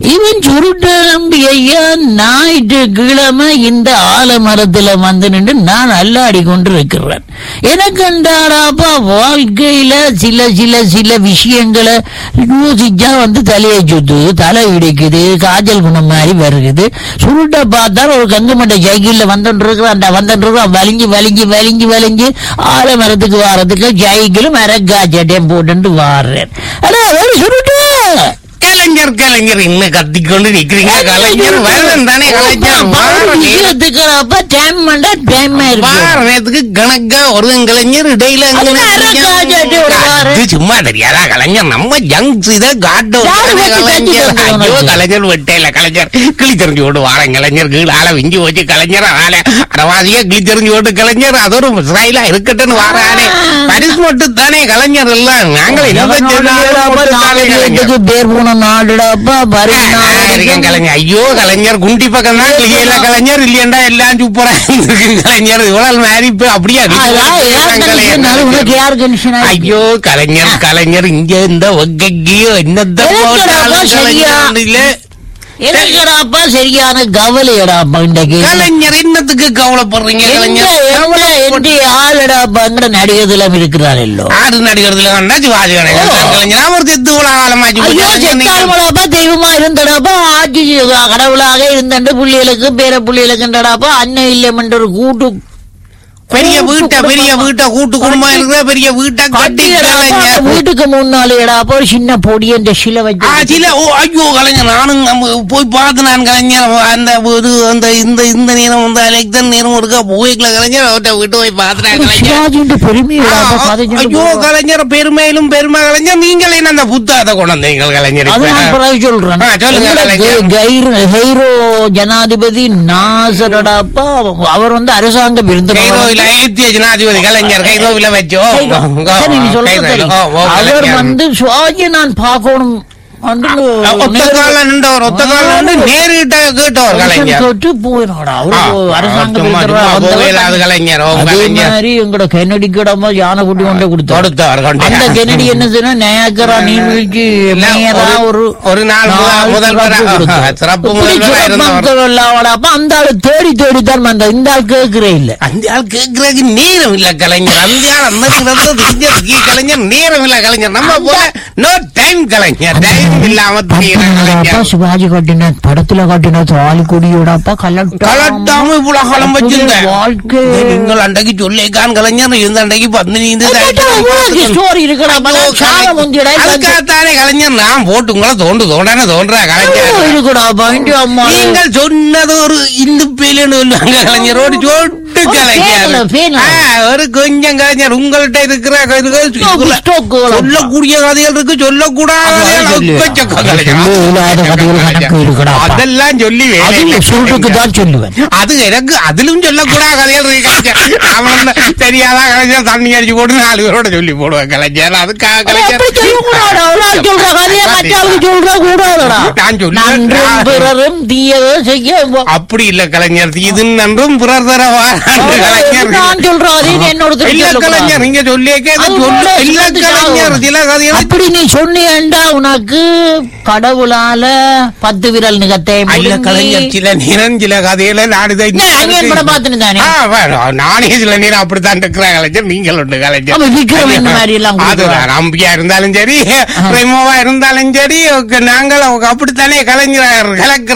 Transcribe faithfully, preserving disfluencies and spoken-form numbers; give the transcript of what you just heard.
இவன் சுருட்ட நம்பி ஐயா ஞாயிற்றுக்கிழமை இந்த ஆலமரத்துல வந்து நின்று நான் அல்லாடி கொண்டு இருக்கிறேன். எனக்கு என்றாராப்பா வாழ்க்கையில சில சில சில விஷயங்களை யோசிச்சா வந்து தலையை சுத்துது, தலை இடிக்குது, காய்ச்சல் குணம் மாதிரி வருகுது. சுருட்ட பார்த்தா ஒரு கங்குமட்டை சைக்கிள்ல வந்துட்டு இருக்கிறான் வந்துட்டு வலிஞ்சு வலிஞ்சு வலிஞ்சு வலிஞ்சு ஆலமரத்துக்கு வாரத்துக்கு சைக்கிளும் மரக்காச்சட்டையும் போட்டு வாடுறேன். அடா ஒரு சுருட்டு கலைஞர் கலைஞர் இன்னும் கத்திக்கொண்டு நிக்கிறீங்க. கலைஞர் வரணும் தானே கலைஞர் கணக்கா ஒரு கலைஞர் இடையில சும்மா தெரியாதா கலைஞர் நம்ம ஜங்ஸ் இதை காட்டும். ஐயோ கலைஞர் வெட்டையில கலைஞர் கிளி தெரிஞ்சு ஓட்டு வாரம் கலைஞர் கீழ் ஆளை விஞ்சி வச்சு கலைஞர் ஆளை அடவாசியா கிளி தெரிஞ்சு ஓட்டு கலைஞர் அது ஒரு ஸ்டைலா இருக்கட்டும்னு வாரானே பரிசு மட்டும் தானே கலைஞர் எல்லாம் நாங்களே பேர் போன நாடுடாப்பா கலைஞர். ஐயோ கலைஞர் குண்டி பக்கம் தான் இல்ல கலைஞர் இல்லையண்டா எல்லாம் சூப்பரா கலைஞர் இவ்வளவு மாதிரி அப்படியா ஐயோ கலைஞர் கலைஞர் இங்க இந்த ஒக்கையோ என்னத்த எனக்குடாப்பா சரியான கவலையடாப்பா இன்றைக்கு. கலைஞர் என்னத்துக்கு கவலைப்படுறீங்க கலைஞர்? ஆளுடாப்பாங்கிற நடிகர்ல இருக்கிறார் இல்லோ ஆறு நடிகர்ல சிவாஜி கலைஞர் அவர் செத்து காலமாப்பா தெய்வமா இருந்தடாப்பா ஆட்சி கடவுளாக இருந்த புள்ளிகளுக்கு பேர புள்ளிகளுக்குன்றடாப்பா அன்னை இல்லைன்ற ஒரு கூட்டு பெரிய வீட்டை பெரிய வீட்டை கூட்டு குடும்பம் இருக்கிற பெரிய வீட்டை கட்டி வீட்டுக்கு முன்னாலே ஒரு சின்ன பொடி அந்த சிலை வச்சு சில ஓ ஐயோ கலைஞர் நானும் போய் பார்த்து நான் கலைஞர் அந்த அந்த இந்த இந்த நேரம் வந்து எலெக்ஷன் நேரம் இருக்கா போய்க்கல கலைஞர் அவர்கிட்ட வீட்டு போய் பார்த்துட்டேன் பெருமை. ஐயோ கலைஞர் பெருமையிலும் பெருமை கலைஞர் நீங்களே அந்த புத்தகத்தை கொண்டு வந்தீங்க கலைஞர் சொல்றேன். ஹைரோ ஜனாதிபதி நாசரடாப்பா அவர் வந்து அரசாங்க விருந்தினர் ஜனாதிபதி கலைஞர் கைரோவில வச்சோம். அவர் வந்து சுவாஜி நான் பார்க்கணும் ஒத்த கால நின்றவர் ஒத்த கால நின்று நேரிட்ட கேட்டவர் கலைஞர் தொட்டு போயினோட கலைஞர் எங்களோட கென்னடி கிடமா யானை குட்டி கொண்டே கொடுத்தார். அந்த கென்னடி என்ன சொன்னா நயக்கரா நீர்வீழ்ச்சி ஒரு ஒரு நாள் முதல்வர் சிறப்பு அப்ப அந்த ஆளு தேடி தேடித்தான் அந்த இந்த ஆள் கேட்கிறே இல்ல அந்த ஆள் கேட்கறதுக்கு நேரம் இல்ல கலைஞர். அந்த ஆள் அந்த கலைஞர் நேரம் இல்ல கலைஞர் நம்ம போல நோ டைம் கலைஞர் டைம் சிவாஜி கட்டின படத்துல கட்டின தாலி கொடியோடப்பா கலட்டாம இவ்வளவு காலம் வச்சிருந்த வாழ்க்கை நீங்கள் அன்றைக்கு சொல்லிக்கான் கலைஞர் இருந்த அன்றைக்கு பத்மினி அதுக்காகத்தானே கலைஞர் நான் போட்டு உங்களை தோண்டு தோண்டான தோன்றா கலைஞர் நீங்கள் சொன்னது ஒரு இந்து பேலன்னு சொல்லுவாங்க கலைஞரோடு சொட்டு கலைஞர் ஒரு கொஞ்சம் கலைஞர் உங்கள்கிட்ட இருக்கிற சொல்லக்கூடிய கதைகள் இருக்கு சொல்லக்கூடாது அதெல்லாம் சொல்லி சொல்லுவேன். அது எனக்கு அதிலும் சொல்லக்கூடாது கதைகள் அவன் தெரியாதா கலைஞர் தண்ணி அடிச்சு போட்டு நாலு பேரோட சொல்லி போடுவேன் கலைஞர். அதுக்காக கலைஞர் அப்படி இல்ல கலைஞர் இது நன்றும் பிறர் தரவா கலைஞர் நீங்க சொல்லியே அப்படி நீ சொன்னியண்டா உனக்கு கடவுளால பத்து விரல் நிகத்தை கலைஞர் சில நேரம் சில கதையில நானே சில நேரம் அப்படித்தான் இருக்கிற கலைஞர் நீங்கள் உண்டு கலைஞர் நம்பியா இருந்தாலும் சரி பிரேமாவா இருந்தாலும் சரி நாங்கள் அப்படித்தானே கலைஞர் கலக்கிற